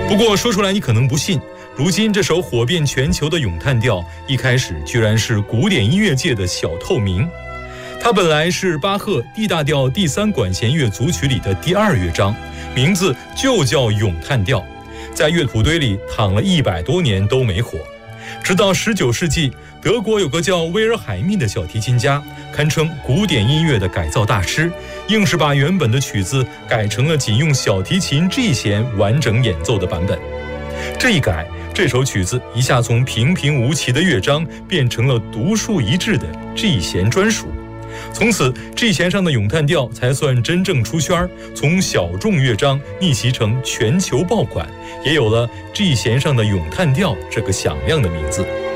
不过说出来你可能不信，如今这首火遍全球的咏叹调，一开始居然是古典音乐界的小透明。它本来是巴赫 D 大调第3管弦乐组曲里的第2乐章，名字就叫咏叹调，在乐谱堆里躺了100多年都没火。直到19世纪，德国有个叫威尔海密的小提琴家，堪称古典音乐的改造大师，硬是把原本的曲子改成了仅用小提琴 G 弦完整演奏的版本。这一改，这首曲子一下从平平无奇的乐章变成了独树一帜的 G 弦专属。从此 G 弦上的咏叹调才算真正出圈，从小众乐章逆袭成全球爆款，也有了 G 弦上的咏叹调这个响亮的名字。